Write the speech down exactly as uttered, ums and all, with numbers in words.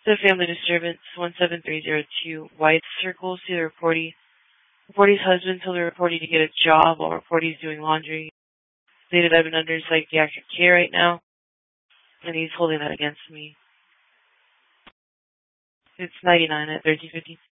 The family disturbance, one seven three zero two, White Circle, see the reportee. Reportee's husband told the reportee to get a job while reportee's doing laundry. Stated I've been under psychiatric care right now, and he's holding that against me. It's ninety-nine at thirteen fifty.